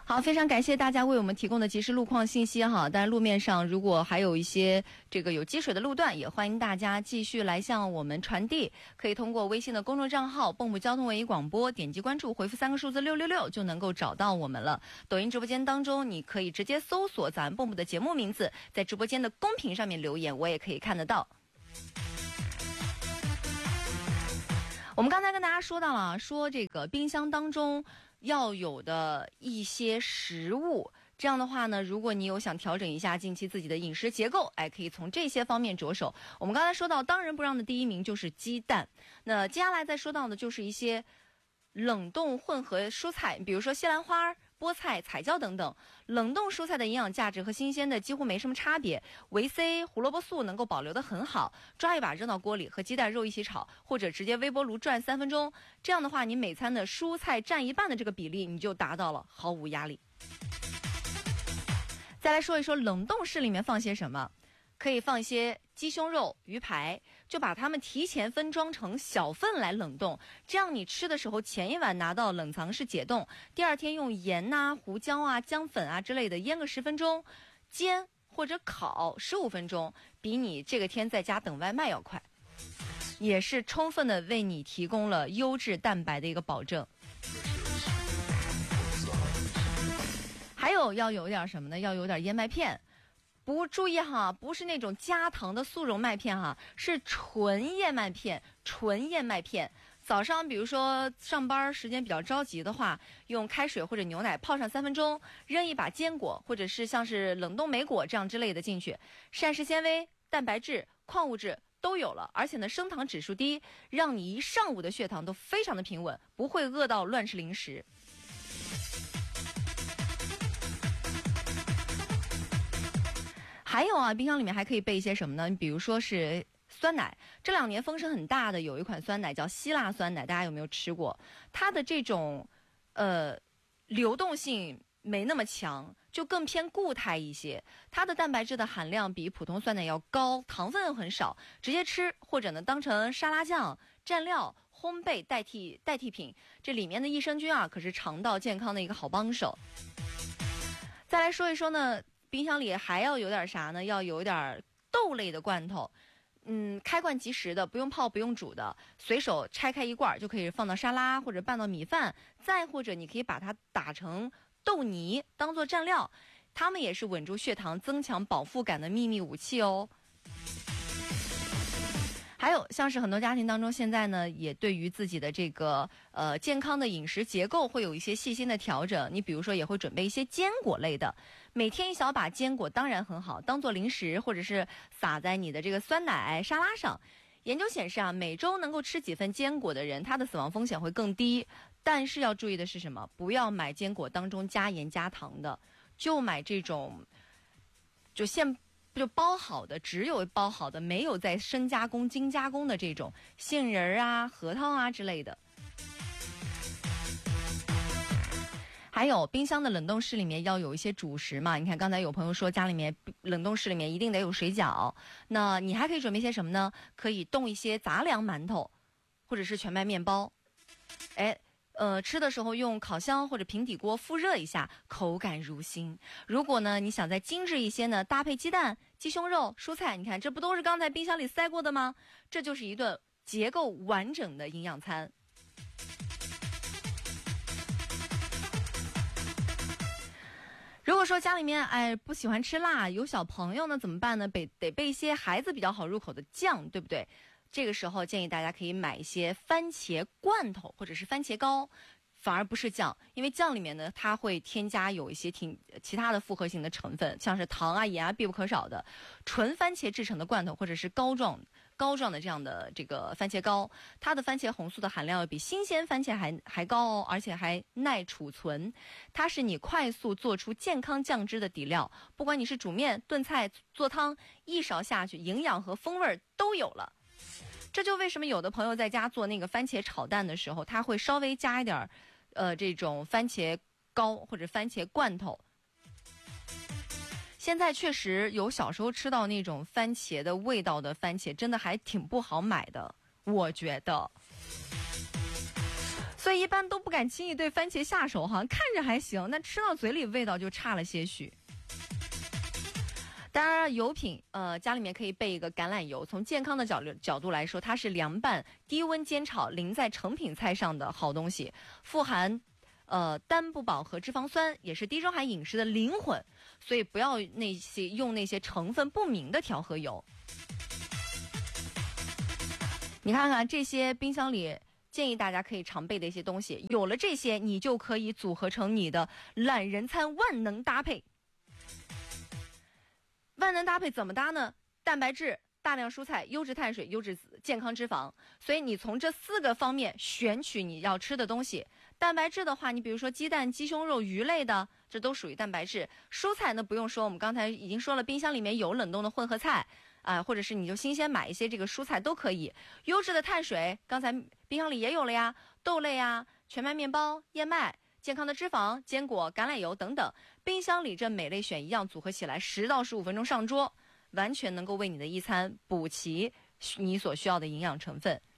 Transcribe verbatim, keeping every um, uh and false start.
好，非常感谢大家为我们提供的及时路况信息哈。当然，路面上如果还有一些这个有积水的路段，也欢迎大家继续来向我们传递。可以通过微信的公众账号“蚌埠交通文艺广播”点击关注，回复三个数字六六六就能够找到我们了。抖音直播间当中，你可以直接搜索咱蚌埠的节目名字，在直播间的公屏上面留言，我也可以看得到。我们刚才跟大家说到了，说这个冰箱当中要有的一些食物，这样的话呢，如果你有想调整一下近期自己的饮食结构，哎，可以从这些方面着手。我们刚才说到当仁不让的第一名就是鸡蛋，那接下来再说到的就是一些冷冻混合蔬菜，比如说西兰花、菠菜、彩椒等等。冷冻蔬菜的营养价值和新鲜的几乎没什么差别，维 C、胡萝卜素能够保留得很好。抓一把扔到锅里，和鸡蛋肉一起炒，或者直接微波炉转三分钟。这样的话，你每餐的蔬菜占一半的这个比例，你就达到了毫无压力。再来说一说冷冻室里面放些什么，可以放一些鸡胸肉、鱼排，就把它们提前分装成小份来冷冻，这样你吃的时候前一晚拿到冷藏室解冻，第二天用盐啊、胡椒啊、姜粉啊之类的腌个十分钟，煎或者烤十五分钟，比你这个天在家等外卖要快，也是充分的为你提供了优质蛋白的一个保证。还有要有点什么呢？要有点燕麦片。不注意哈，不是那种加糖的速溶麦片哈，是纯燕麦片，纯燕麦片。早上比如说上班时间比较着急的话，用开水或者牛奶泡上三分钟，扔一把坚果或者是像是冷冻莓果这样之类的进去，膳食纤维、蛋白质、矿物质都有了，而且呢升糖指数低，让你一上午的血糖都非常的平稳，不会饿到乱吃零食。还有啊，冰箱里面还可以备一些什么呢？你比如说是酸奶，这两年风声很大的有一款酸奶叫希腊酸奶，大家有没有吃过？它的这种呃流动性没那么强，就更偏固态一些。它的蛋白质的含量比普通酸奶要高，糖分又很少，直接吃或者呢当成沙拉酱、蘸料、烘焙代替代替品。这里面的益生菌啊，可是肠道健康的一个好帮手。再来说一说呢。冰箱里还要有点啥呢？要有点豆类的罐头，嗯，开罐即食的，不用泡不用煮的，随手拆开一罐就可以放到沙拉或者拌到米饭，再或者你可以把它打成豆泥当做蘸料，它们也是稳住血糖、增强饱腹感的秘密武器哦。还有像是很多家庭当中现在呢也对于自己的这个呃健康的饮食结构会有一些细心的调整，你比如说也会准备一些坚果类的，每天一小把坚果当然很好，当做零食或者是撒在你的这个酸奶沙拉上。研究显示啊，每周能够吃几份坚果的人，他的死亡风险会更低。但是要注意的是什么？不要买坚果当中加盐加糖的，就买这种就现就包好的，只有包好的，没有在深加工、精加工的这种杏仁啊、核桃啊之类的。还有冰箱的冷冻室里面要有一些主食嘛，你看刚才有朋友说家里面冷冻室里面一定得有水饺，那你还可以准备些什么呢？可以冻一些杂粮馒头，或者是全麦面包。哎。呃，吃的时候用烤箱或者平底锅复热一下，口感如新。如果呢，你想再精致一些呢，搭配鸡蛋、鸡胸肉、蔬菜，你看这不都是刚才冰箱里塞过的吗？这就是一顿结构完整的营养餐。如果说家里面哎不喜欢吃辣，有小朋友呢怎么办呢？得得备一些孩子比较好入口的酱，对不对？这个时候建议大家可以买一些番茄罐头或者是番茄膏，反而不是酱，因为酱里面呢它会添加有一些挺其他的复合型的成分，像是糖啊、盐啊必不可少的。纯番茄制成的罐头或者是膏状膏状的这样的这个番茄膏，它的番茄红素的含量要比新鲜番茄还还高哦，而且还耐储存。它是你快速做出健康酱汁的底料，不管你是煮面、炖菜、做汤，一勺下去，营养和风味都有了。这就为什么有的朋友在家做那个番茄炒蛋的时候，他会稍微加一点呃这种番茄膏或者番茄罐头。现在确实有小时候吃到那种番茄的味道的番茄，真的还挺不好买的，我觉得。 所以一般都不敢轻易对番茄下手，好像看着还行，但吃到嘴里味道就差了些许。当然，油品，呃，家里面可以备一个橄榄油。从健康的角角度来说，它是凉拌、低温煎炒、淋在成品菜上的好东西，富含，呃，单不饱和脂肪酸，也是地中海饮食的灵魂。所以不要那些用那些成分不明的调和油。你看看这些冰箱里建议大家可以常备的一些东西，有了这些，你就可以组合成你的懒人餐万能搭配。万能搭配怎么搭呢？蛋白质、大量蔬菜、优质碳水、优质健康脂肪。所以你从这四个方面选取你要吃的东西。蛋白质的话，你比如说鸡蛋、鸡胸肉、鱼类的，这都属于蛋白质。蔬菜呢不用说，我们刚才已经说了，冰箱里面有冷冻的混合菜啊、呃，或者是你就新鲜买一些这个蔬菜都可以。优质的碳水，刚才冰箱里也有了呀，豆类啊、全麦面包、燕麦。健康的脂肪、坚果、橄榄油等等，冰箱里这每类选一样，组合起来十到十五分钟上桌，完全能够为你的一餐补齐你所需要的营养成分。